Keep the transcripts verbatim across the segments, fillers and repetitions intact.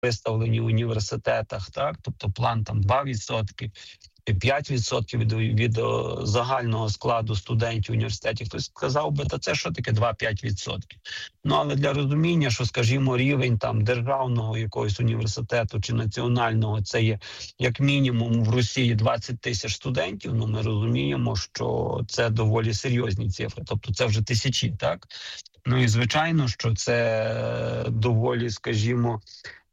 виставлені в університетах, так, тобто план там два відсотки, п'ять відсотків від, від загального складу студентів університетів. Хтось сказав би, та це що таке два-п'ять відсотків? Ну, але для розуміння, що, скажімо, рівень там державного якогось університету чи національного, це є як мінімум в Росії двадцять тисяч студентів, ну ми розуміємо, що це доволі серйозні цифри, тобто це вже тисячі, так? Ну і звичайно, що це доволі, скажімо,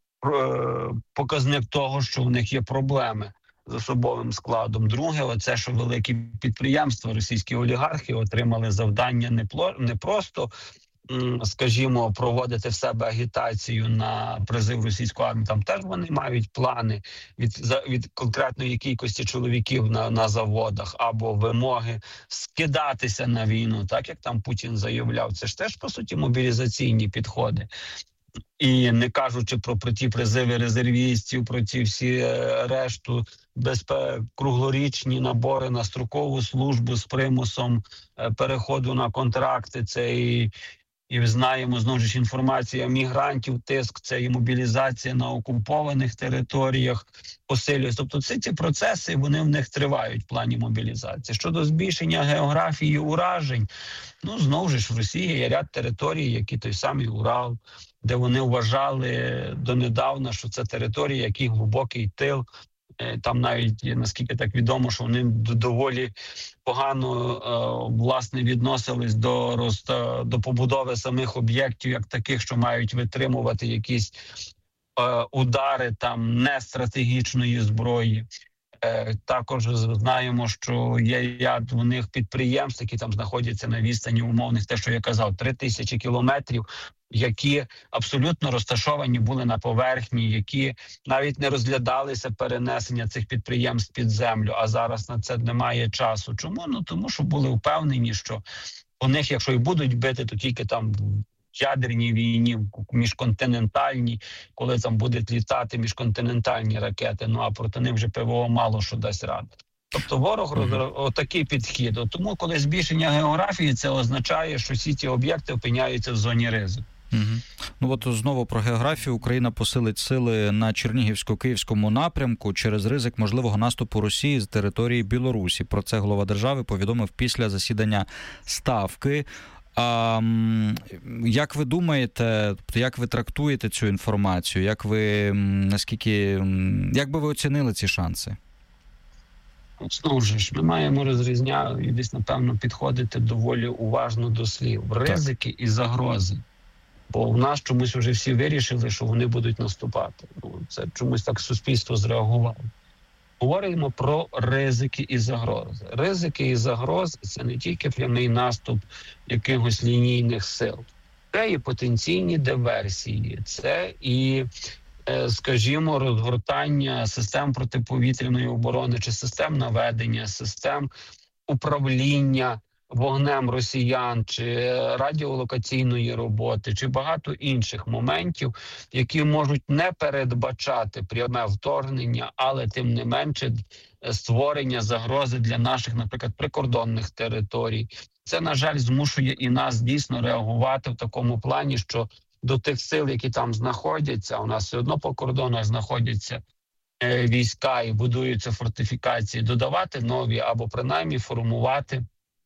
показник того, що в них є проблеми з особовим складом. Друге, оце, що великі підприємства, російські олігархи отримали завдання не, пло, не просто, скажімо, проводити в себе агітацію на призив російської армії. Там теж вони мають плани від, від конкретної кількості чоловіків на, на заводах або вимоги скидатися на війну, так як там Путін заявляв. Це ж теж, по суті, мобілізаційні підходи. І не кажучи про, про ті призиви резервістів, про ті всі решту безпек, круглорічні набори на строкову службу з примусом переходу на контракти. Це і, і знаємо, знову ж інформація мігрантів, тиск, це і мобілізація на окупованих територіях посилюється. Тобто ці ці процеси, вони в них тривають в плані мобілізації. Щодо збільшення географії уражень, ну, знову ж в Росії є ряд територій, які той самий Урал, де вони вважали донедавна, що це територія, який глибокий тил. Там навіть, наскільки так відомо, що вони доволі погано, власне, відносились до, роз, до побудови самих об'єктів, як таких, що мають витримувати якісь удари там нестратегічної зброї. Також знаємо, що є ряд у них підприємств, які там знаходяться на відстані умовних, те, що я казав, три тисячі кілометрів, які абсолютно розташовані були на поверхні, які навіть не розглядалися перенесення цих підприємств під землю, а зараз на це немає часу. Чому? Ну тому що були впевнені, що у них, якщо і будуть бити, то тільки там в ядерній війні, міжконтинентальній, коли там будуть літати міжконтинентальні ракети, ну а проти них вже ПВО мало що дасть ради. Тобто ворог mm-hmm. отакий підхід. Тому коли збільшення географії, це означає, що всі ці об'єкти опиняються в зоні ризику. Угу. Ну от знову про географію. Україна посилить сили на Чернігівсько-Київському напрямку через ризик можливого наступу Росії з території Білорусі. Про це глава держави повідомив після засідання Ставки. А як ви думаєте, як ви трактуєте цю інформацію? Як ви, наскільки, як би ви оцінили ці шанси? Знову ж, ми маємо розрізняти і десь, напевно, підходити доволі уважно до слів. Ризики і загрози. Бо в нас чомусь вже всі вирішили, що вони будуть наступати. Ну, це чомусь так суспільство зреагувало. Говоримо про ризики і загрози. Ризики і загрози – це не тільки прямий наступ якихось лінійних сил. Це і потенційні диверсії, це і, скажімо, розгортання систем протиповітряної оборони чи систем наведення, систем управління вогнем росіян, чи радіолокаційної роботи, чи багато інших моментів, які можуть не передбачати пряме вторгнення, але тим не менше створення загрози для наших, наприклад, прикордонних територій. Це, на жаль, змушує і нас дійсно реагувати в такому плані, що до тих сил, які там знаходяться, у нас все одно по кордонах знаходяться е, війська і будуються фортифікації, додавати нові або принаймні формувати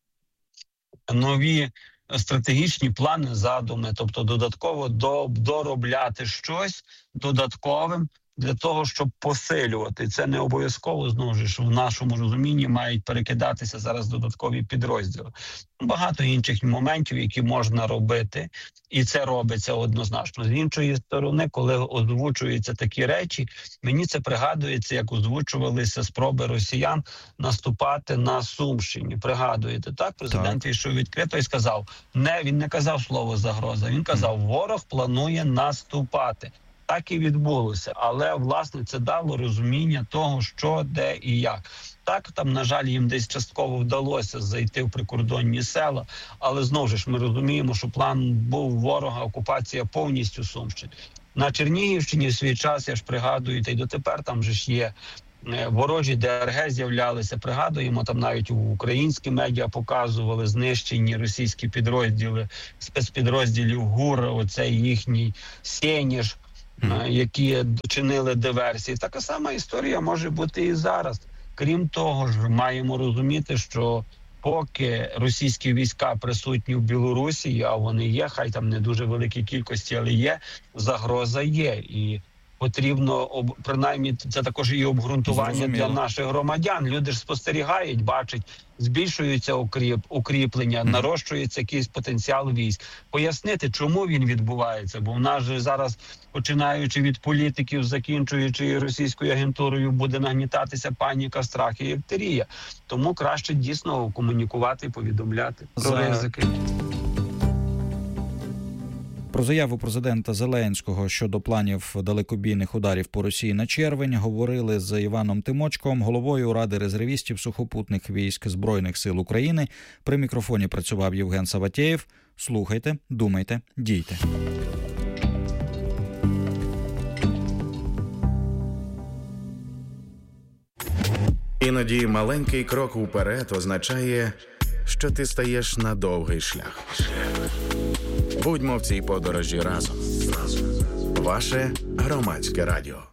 нові стратегічні плани, задуми, тобто додатково до, доробляти щось додатковим для того, щоб посилювати. Це не обов'язково, знову ж, в нашому розумінні мають перекидатися зараз додаткові підрозділи. Багато інших моментів, які можна робити, і це робиться однозначно. З іншої сторони, коли озвучуються такі речі, мені це пригадується, як озвучувалися спроби росіян наступати на Сумщині. Пригадуєте, так? Президент вийшов відкрито і сказав, не, він не казав слово «загроза», він казав, ворог планує наступати. Так і відбулося, але, власне, це дало розуміння того, що, де і як. Так, там, на жаль, їм десь частково вдалося зайти в прикордонні села, але, знову ж, ми розуміємо, що план був ворога, окупація повністю Сумщини. На Чернігівщині в свій час, я ж пригадую, та й дотепер там же ж є ворожі ДРГ з'являлися, пригадуємо, там навіть українські медіа показували знищені російські підрозділи, спецпідрозділів ГУР, оцей їхній Сєніж, mm. які чинили диверсії. Така сама історія може бути і зараз. Крім того ж, маємо розуміти, що поки російські війська присутні в Білорусі, а вони є, хай там не дуже великій кількості, але є, загроза є. І потрібно, принаймні, це також і обґрунтування Зрозуміло. Для наших громадян. Люди ж спостерігають, бачать, збільшується укріп, укріплення, mm. нарощується якийсь потенціал військ. Пояснити, чому він відбувається, бо в нас же зараз, починаючи від політиків, закінчуючи російською агентурою, буде нагнітатися паніка, страх і істерія. Тому краще дійсно комунікувати, повідомляти про За... ризики. Про заяву президента Зеленського щодо планів далекобійних ударів по Росії на червень говорили з Іваном Тимочком, головою Ради резервістів сухопутних військ Збройних сил України. При мікрофоні працював Євген Саватєєв. Слухайте, думайте, дійте. Іноді маленький крок уперед означає, що ти стаєш на довгий шлях. Будьмо в цій подорожі разом. Ваше Громадське радіо.